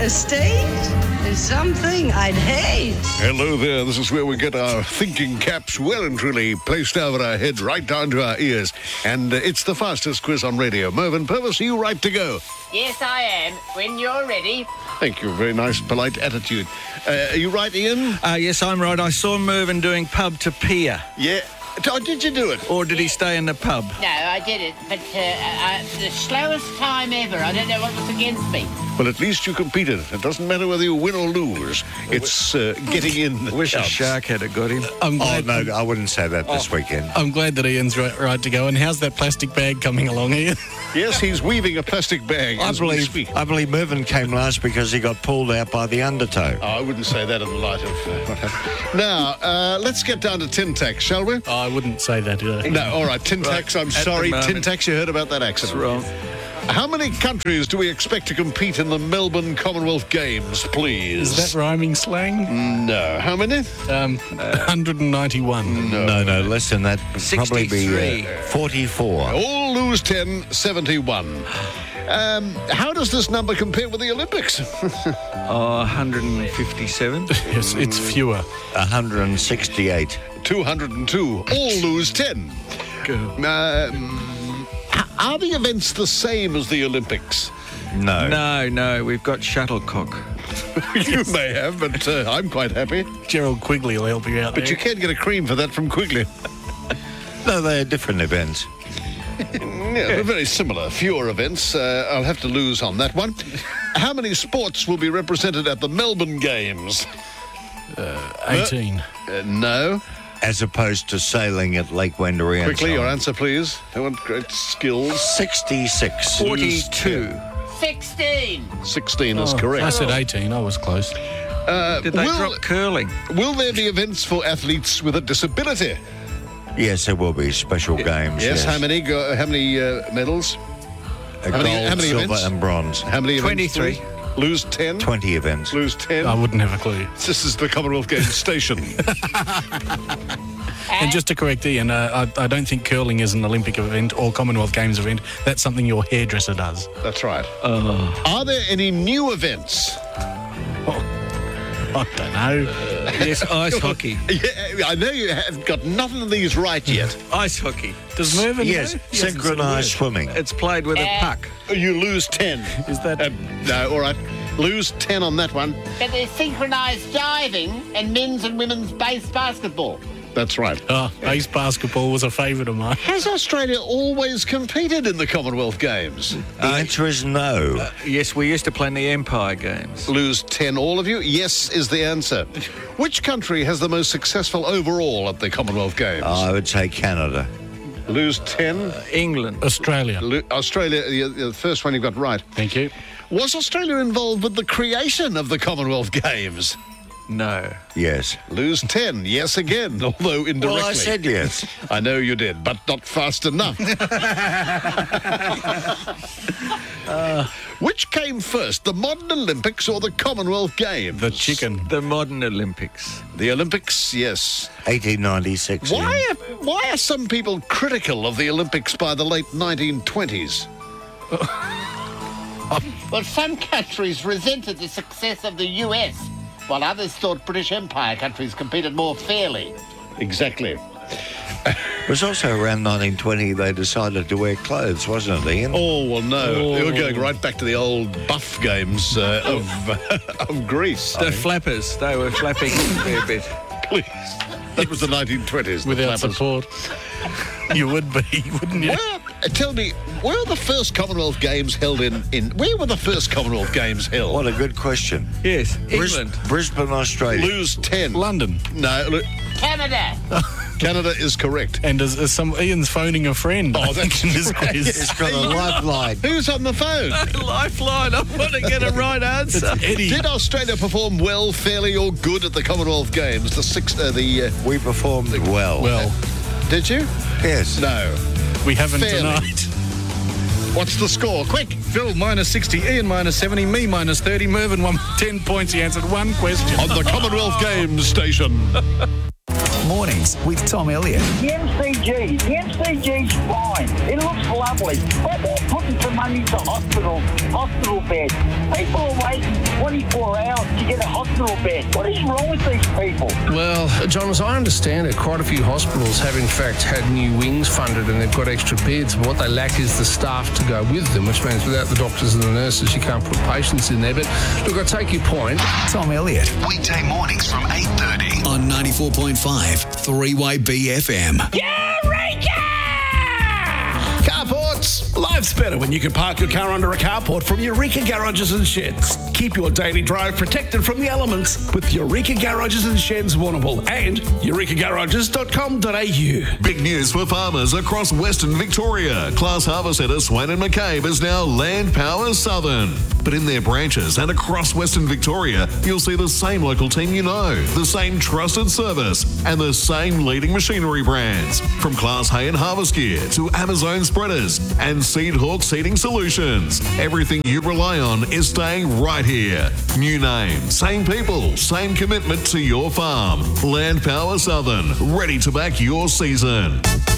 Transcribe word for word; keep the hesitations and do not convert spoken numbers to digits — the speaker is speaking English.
state is something I'd hate. Hello there, this is where we get our thinking caps well and truly placed over our head, right down to our ears. And uh, it's the fastest quiz on radio. Mervyn Purvis, are you right to go? Yes, I am. When you're ready. Thank you, very nice, polite attitude. Uh, are you right, Ian? Uh, yes, I'm right. I saw Mervyn doing pub to pier. Yeah. Oh, did you do it? Or did he stay in the pub? No, I did it, but uh, uh, the slowest time ever. I don't know what was against me. Well, at least you competed. It doesn't matter whether you win or lose. It's uh, getting in the Wish a tubs. shark had it got him. I'm Oh, glad, no, I wouldn't say that this weekend. I'm glad that Ian's right, right to go. And how's that plastic bag coming along, Ian? Yes, he's weaving a plastic bag I as we believe speak. I believe Mervyn came last because he got pulled out by the undertow. Oh, I wouldn't say that in the light of uh, what happened. Now, uh, let's get down to tin tacks, shall we? Oh, I wouldn't say that. Uh, No, all right, tin tacks, I'm the sorry. moment. Tin tacks, you heard about that accident. Wrong. How many countries do we expect to compete in the Melbourne Commonwealth Games, please? Is that rhyming slang? No. How many? Um, one hundred ninety-one. No. No, no, less than that. Would probably be sixty-three. uh, forty-four. All lose ten, seventy-one. Um, how does this number compare with the Olympics? Oh, one hundred fifty-seven. Yes, it's fewer. one hundred sixty-eight. two hundred two. All lose ten. Good. Um, are the events the same as the Olympics? No. No, no, we've got shuttlecock. You may have, but uh, I'm quite happy. Gerald Quigley will help you out But there. you can get a cream for that from Quigley. No, they're different events. Yeah, they're very similar. Fewer events. Uh, I'll have to lose on that one. How many sports will be represented at the Melbourne Games? eighteen. Uh, no. As opposed to sailing at Lake Wendouree. and Quickly, so your on. answer, please. I want great skills. sixty-six. forty-two. Sixteen. sixteen is Oh, correct. I said eighteen. I was close. Uh, Did they will, drop curling? will there be events for athletes with a disability? Yes, there will be special games. Yes. How many? Go, how many uh, medals? A how many- gold, how many silver, events? and bronze. How many? events, twenty-three. please? Lose ten. twenty events. Lose ten. I wouldn't have a clue. This is the Commonwealth Games station. And just to correct Ian, uh, I, I don't think curling is an Olympic event or Commonwealth Games event. That's something your hairdresser does. That's right. Oh. Are there any new events? I don't know. Yes, ice hockey. Yeah, I know you have got none of these right yet. Ice hockey. Does Mervyn Yes, know? He hasn't said a synchronised word. swimming. It's played with a Uh, puck. You lose ten. Is that... Uh, no, all right. Lose ten on that one. But there's synchronised diving and men's and women's base basketball. That's right. Oh, base basketball was a favourite of mine. Has Australia always competed in the Commonwealth Games? The answer is no. Uh, yes, we used to play in the Empire Games. Lose ten, all of you? Yes is the answer. Which country has the most successful overall at the Commonwealth Games? I would say Canada. Lose ten. England. Australia. Lo- Australia, the, the first one you got right. Thank you. Was Australia involved with the creation of the Commonwealth Games? No. Yes. Lose ten, yes again, although indirectly. Well, I said yes. I know you did, but not fast enough. uh, which came first, the modern Olympics or the Commonwealth Games? The chicken. The modern Olympics. The Olympics, yes. eighteen ninety-six. Why are, why are some people critical of the Olympics by the late nineteen twenties? Well, some countries resented the success of the U S, while others thought British Empire countries competed more fairly. Exactly. It was also around nineteen twenty they decided to wear clothes, wasn't it, Ian? Oh, well, no. They were going right back to the old buff games uh, of, of Greece. The flappers. They were flapping a fair bit. Please. That was the nineteen twenties. the Without flappers. support. You would be, wouldn't you? Where, uh, tell me, where were the first Commonwealth Games held in, in... Where were the first Commonwealth Games held? What a good question. Yes, Bris- England. Brisbane, Australia. Lose ten. London. No, look, Canada. Canada is correct. And as, as some Ian's phoning a friend. Oh, I think, that's in this right. quiz. It's got a lifeline. Who's on the phone? Lifeline. I want to get a right answer. Eddie. Did Australia perform well, fairly, or good at the Commonwealth Games? The six, uh, the. Uh, We performed well. Well, did you? yes. No. we haven't Fairly. tonight. What's the score? Quick. Phil minus sixty, Ian minus seventy, me minus thirty, Mervyn one ten points. He answered one question. On the Commonwealth Games station. Mornings with Tom Elliott. The M C G, the M C G's fine. It looks lovely, but they're putting some money to hospital, hospital beds. People are waiting twenty-four hours to get a hospital bed. What is wrong with these people? Well, John, as I understand it, quite a few hospitals have in fact had new wings funded and they've got extra beds. What they lack is the staff to go with them, which means without the doctors and the nurses, you can't put patients in there. But look, I take your point. Tom Elliott. Weekday mornings from eight thirty on ninety-four point five three Y B F M. Carports! Life's better when you can park your car under a carport from Eureka Garages and Sheds. Keep your daily drive protected from the elements with Eureka Garages and Sheds Warrnambool and eureka garages dot com dot a u. Big news for farmers across Western Victoria. Class Harvest Centre Swain and McCabe is now Land Power Southern. But in their branches and across Western Victoria, you'll see the same local team you know, the same trusted service, and the same leading machinery brands. From Class Hay and Harvest Gear to Amazon Spreaders and Seed Hawk Seeding Solutions. Everything you rely on is staying right here. New name, same people, same commitment to your farm. Land Power Southern, ready to back your season.